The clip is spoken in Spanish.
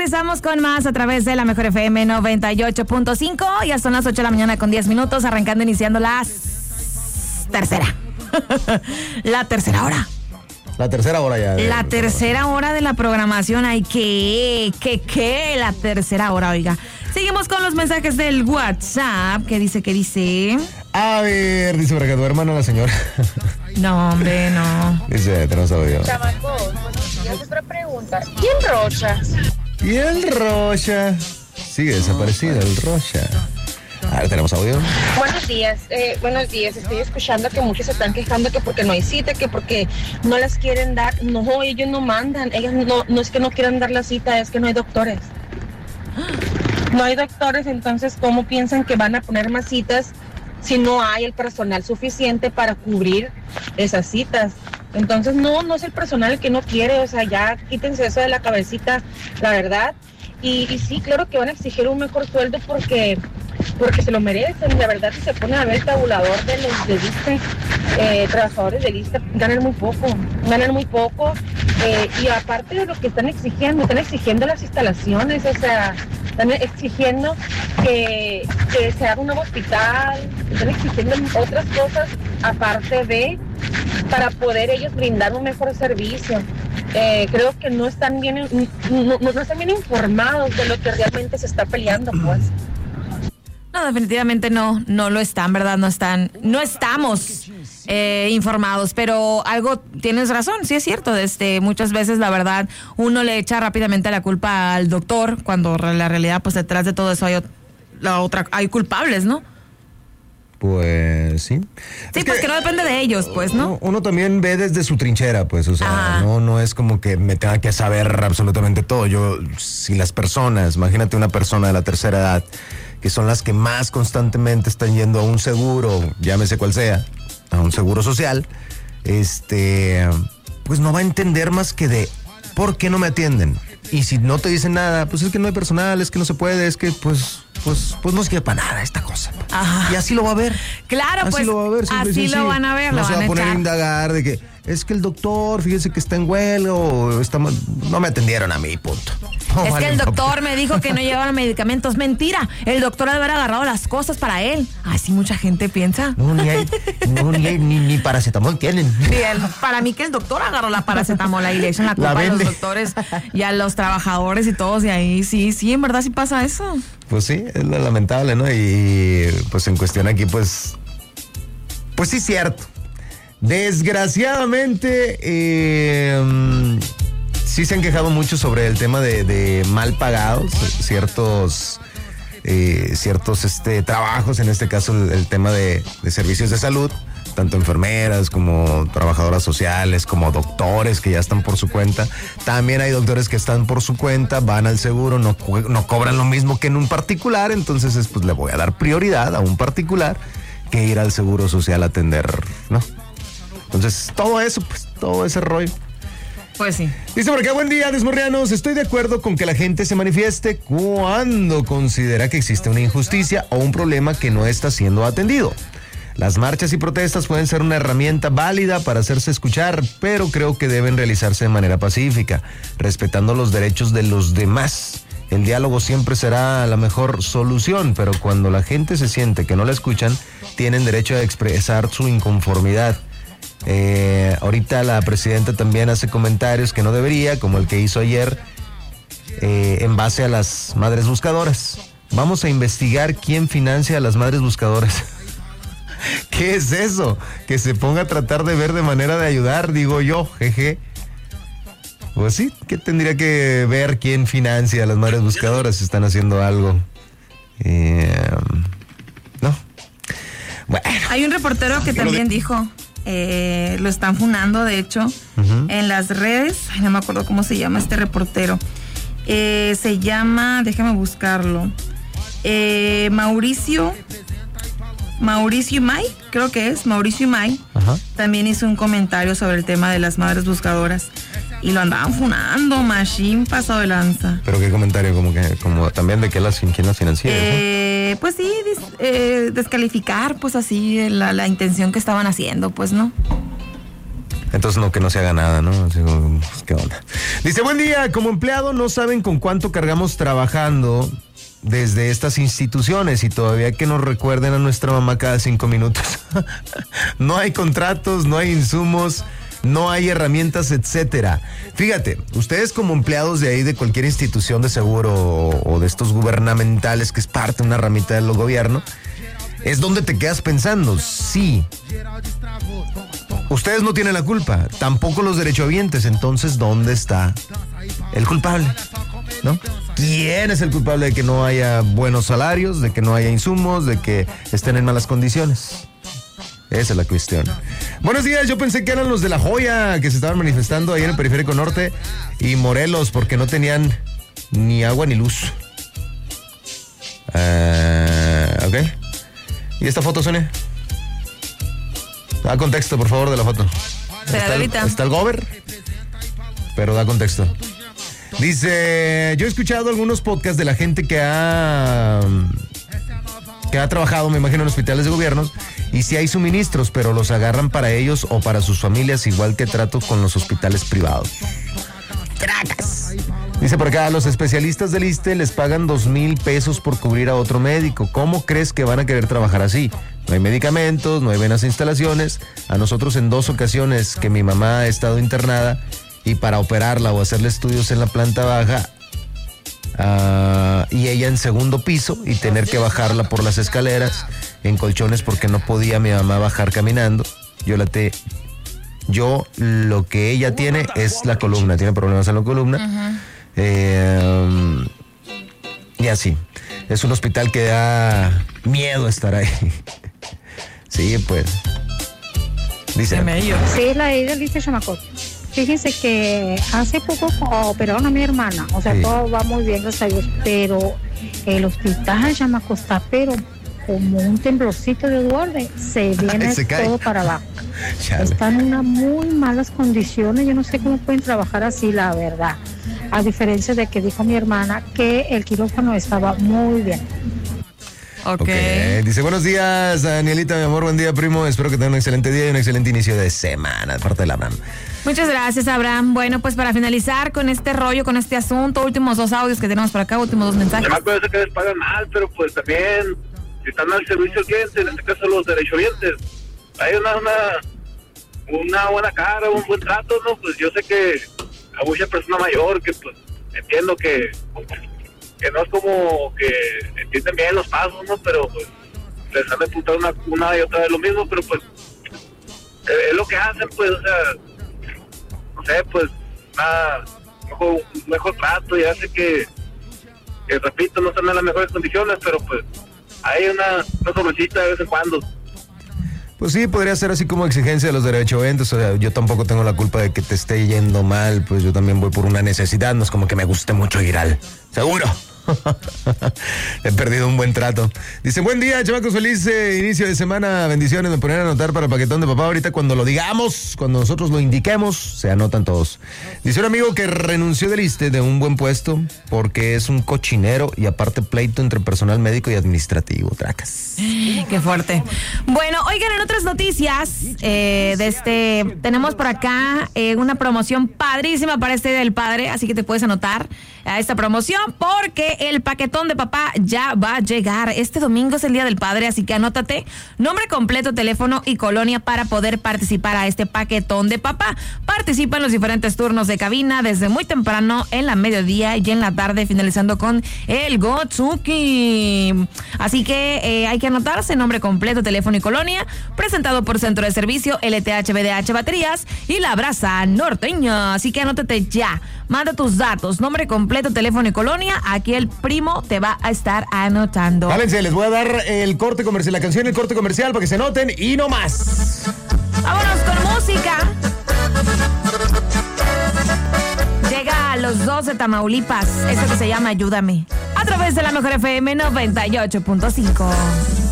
regresamos con más a través de la Mejor FM 98.5. Ya son las 8 de la mañana con 10 minutos, arrancando, iniciando la tercera. La tercera hora. La tercera hora ya. La tercera hora de la programación. Ay, ¿qué? La tercera hora, oiga. Seguimos con los mensajes del WhatsApp. ¿Qué dice? A ver, dice por acá tu hermana, la señora. No, hombre, no. Dice, tenemos audio. Chamacos, buenos días. Otra pregunta. ¿Quién Rocha? Y el Rocha. Sigue desaparecido el Rocha. A ver, tenemos audio. Buenos días. Estoy escuchando que muchos se están quejando que porque no hay cita, que porque no las quieren dar. No, ellos no mandan. Ellos no es que no quieran dar la cita, es que no hay doctores. No hay doctores, entonces, ¿cómo piensan que van a poner más citas si no hay el personal suficiente para cubrir esas citas? Entonces, no es el personal el que no quiere, o sea, ya quítense eso de la cabecita, la verdad. Y sí, claro que van a exigir un mejor sueldo porque se lo merecen. La verdad, si se pone a ver el tabulador de los de lista, trabajadores de lista ganan muy poco. Y aparte de lo que están exigiendo las instalaciones, o sea, están exigiendo que se haga un nuevo hospital, están exigiendo otras cosas aparte de, para poder ellos brindar un mejor servicio. Creo que no están bien informados de lo que realmente se está peleando, pues. No, definitivamente no lo están, ¿verdad? No estamos informados, pero algo tienes razón, sí es cierto. Muchas veces, la verdad, uno le echa rápidamente la culpa al doctor, cuando la realidad, pues detrás de todo eso hay culpables, ¿no? Pues sí. Sí, pues que no depende de ellos, pues, ¿no? Uno también ve desde su trinchera, pues, o sea, no es como que me tenga que saber absolutamente todo. Si las personas, imagínate una persona de la tercera edad, que son las que más constantemente están yendo a un seguro, llámese cual sea, a un seguro social, pues no va a entender más que de ¿por qué no me atienden? Y si no te dicen nada, pues es que no hay personal, es que no se puede, es que pues no sirve para nada esta cosa. Ajá. Y así lo va a ver. Claro, así pues lo va a ver, así lo van a ver, no lo se van va a poner echar. a indagar de que es que el doctor, fíjese que está en huelga o no me atendieron a mí, punto. No, es vale, que el no. doctor me dijo que no llevaban medicamentos. Mentira, el doctor ha de haber agarrado las cosas para él. Así mucha gente piensa. No, ni paracetamol tienen. Sí, para mí que el doctor agarró la paracetamol ahí le echan la culpa a los doctores y a los trabajadores y todos, y ahí sí, en verdad sí pasa eso. Pues sí, es lo lamentable, ¿no? Y pues en cuestión aquí, pues sí es cierto. Desgraciadamente, sí se han quejado mucho sobre el tema de mal pagados, ciertos trabajos, en este caso el tema de servicios de salud, tanto enfermeras como trabajadoras sociales, como doctores que ya están por su cuenta. También hay doctores que están por su cuenta, van al seguro, no cobran lo mismo que en un particular, entonces pues le voy a dar prioridad a un particular que ir al seguro social a atender, ¿no? Entonces, todo eso, pues, todo ese rollo. Pues sí. Dice por acá, buen día, desmorrianos. Estoy de acuerdo con que la gente se manifieste cuando considera que existe una injusticia o un problema que no está siendo atendido. Las marchas y protestas pueden ser una herramienta válida para hacerse escuchar, pero creo que deben realizarse de manera pacífica, respetando los derechos de los demás. El diálogo siempre será la mejor solución, pero cuando la gente se siente que no la escuchan, tienen derecho a expresar su inconformidad. Ahorita la presidenta también hace comentarios que no debería, como el que hizo ayer, en base a las madres buscadoras. Vamos a investigar quién financia a las madres buscadoras. ¿Qué es eso? Que se ponga a tratar de ver de manera de ayudar, digo yo, jeje. Pues sí, ¿qué tendría que ver quién financia a las madres buscadoras si están haciendo algo? No. Bueno. Hay un reportero que también dijo, lo están funando, de hecho, en las redes. Ay, no me acuerdo cómo se llama este reportero. Se llama, déjame buscarlo. Mauricio May, creo que es Mauricio May. Ajá. También hizo un comentario sobre el tema de las madres buscadoras y lo andaban funando, machín, pasado de lanza. Pero qué comentario, como también de quién las financia. Pues sí, descalificar, pues así la intención que estaban haciendo, pues, ¿no? Entonces no, que no se haga nada, ¿no? Así como, pues, ¿qué onda? Dice, buen día, como empleado no saben con cuánto cargamos trabajando desde estas instituciones y todavía que nos recuerden a nuestra mamá cada 5 minutos. No hay contratos, no hay insumos, no hay herramientas, etcétera. Fíjate, ustedes como empleados de ahí, de cualquier institución de seguro o de estos gubernamentales que es parte de una ramita del gobierno, es donde te quedas pensando, sí, ustedes no tienen la culpa, tampoco los derechohabientes, entonces ¿dónde está el culpable? ¿No? ¿Quién es el culpable de que no haya buenos salarios, de que no haya insumos, de que estén en malas condiciones? Esa es la cuestión. Buenos días, yo pensé que eran los de La Joya que se estaban manifestando ahí en el Periférico Norte y Morelos porque no tenían ni agua ni luz. Ok. ¿Y esta foto, Sonia? Da contexto, por favor, de la foto. Está el gober, pero da contexto. Dice, yo he escuchado algunos podcasts de la gente que ha trabajado, me imagino, en hospitales de gobiernos, y sí hay suministros, pero los agarran para ellos o para sus familias, igual que trato con los hospitales privados. ¡Tracas! Dice por acá, los especialistas del ISSSTE les pagan 2,000 pesos por cubrir a otro médico. ¿Cómo crees que van a querer trabajar así? No hay medicamentos, no hay buenas instalaciones. A nosotros en 2 ocasiones que mi mamá ha estado internada y para operarla o hacerle estudios en la planta baja, y ella en 2º piso y tener que bajarla por las escaleras en colchones porque no podía mi mamá bajar caminando. Yo lo que ella tiene es la columna, tiene problemas en la columna. Y así, es un hospital que da miedo estar ahí. Sí, pues. Dice. Sí, la de Alicia Chamacot. Fíjense que hace poco operaron a mi hermana, o sea, sí, todo va muy bien, gracias a Dios, pero el hospital Chamacot está, pero como un temblorcito de Duarte, se viene todo para abajo. Chale. Están en unas muy malas condiciones, yo no sé cómo pueden trabajar así, la verdad. A diferencia de que dijo mi hermana que el quirófano estaba muy bien. Okay. Dice, buenos días, Danielita, mi amor, buen día, primo. Espero que tengan un excelente día y un excelente inicio de semana de parte de Abraham. Muchas gracias, Abraham. Bueno, pues para finalizar con este rollo, con este asunto, últimos 2 audios que tenemos por acá, últimos 2 mensajes. Además, puede ser que les pagan mal, pero pues también, si están al servicio al cliente, en este caso los derechohabientes, hay una buena cara, un buen trato, ¿no? Pues yo sé que a mucha persona mayor que pues entiendo que no es como que entienden bien los pasos, ¿no? Pero pues les han apuntado una y otra vez lo mismo, pero pues es lo que hacen, pues, o sea, no sé, pues mejor trato, y hace que repito, no están en las mejores condiciones, pero pues hay una sobrecita de vez en cuando. Pues sí, podría ser así como exigencia de los derechohabientes. O sea, yo tampoco tengo la culpa de que te esté yendo mal, pues yo también voy por una necesidad, no es como que me guste mucho ir al seguro. He perdido un buen trato. Dice, buen día, chamacos, feliz inicio de semana, bendiciones, me ponen a anotar para el paquetón de papá ahorita cuando lo digamos, cuando nosotros lo indiquemos, se anotan todos. Dice un amigo que renunció del ISSSTE de un buen puesto porque es un cochinero y aparte pleito entre personal médico y administrativo, tracas. Qué fuerte. Bueno, oigan, en otras noticias, tenemos por acá una promoción padrísima para este Día del Padre, así que te puedes anotar a esta promoción porque el paquetón de papá ya va a llegar. Este domingo es el Día del Padre, así que anótate nombre completo, teléfono y colonia para poder participar a este paquetón de papá. Participa en los diferentes turnos de cabina desde muy temprano, en la mediodía y en la tarde, finalizando con el Gotsuki. Así que hay que anotarse nombre completo, teléfono y colonia, presentado por Centro de Servicio LTH BDH Baterías y La Brasa Norteña. Así que anótate ya, manda tus datos, nombre completo, teléfono y colonia. Aquí el primo te va a estar anotando. Jálense, les voy a dar el corte comercial, la canción y el corte comercial para que se anoten y no más. Vámonos con música. Llega a los 2 de Tamaulipas, esto que se llama Ayúdame, a través de la Mejor FM 98.5.